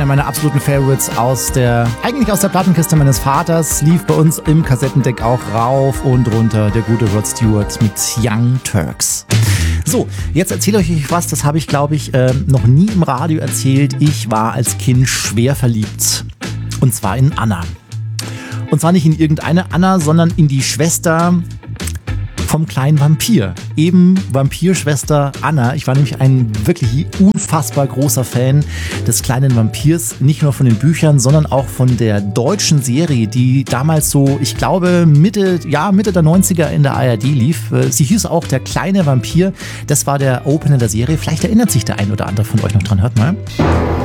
einer meiner absoluten Favorites eigentlich aus der Plattenkiste meines Vaters, lief bei uns im Kassettendeck auch rauf und runter der gute Rod Stewart mit Young Turks. So, jetzt erzähle ich euch was, das habe ich, glaube ich, noch nie im Radio erzählt. Ich war als Kind schwer verliebt. Und zwar in Anna. Und zwar nicht in irgendeine Anna, sondern in die Schwester vom kleinen Vampir. Eben Vampirschwester Anna. Ich war nämlich ein wirklich unfassbar großer Fan des kleinen Vampirs. Nicht nur von den Büchern, sondern auch von der deutschen Serie, die damals so, ich glaube, Mitte der 90er in der ARD lief. Sie hieß auch Der kleine Vampir. Das war der Opener der Serie. Vielleicht erinnert sich der ein oder andere von euch noch dran. Hört mal.